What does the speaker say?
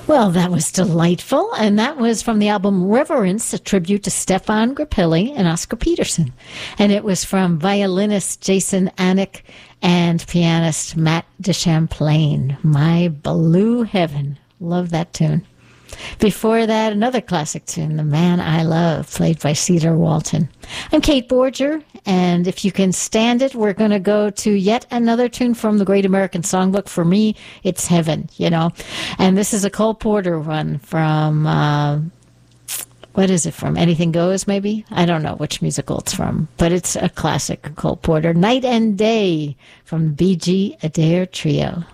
Well, that was delightful, and that was from the album Reverence, a tribute to Stefan Grappelli and Oscar Peterson. And it was from violinist Jason Anick and pianist Matt DeChamplain. My Blue Heaven. Love that tune. Before that, another classic tune, The Man I Love, played by Cedar Walton. I'm Kate Borger, and if you can stand it, we're going to go to yet another tune from the Great American Songbook. For me, it's Heaven, you know. And this is a Cole Porter one from, what is it from? Anything Goes, maybe? I don't know which musical it's from, but it's a classic, Cole Porter. Night and Day from the BG Adair Trio.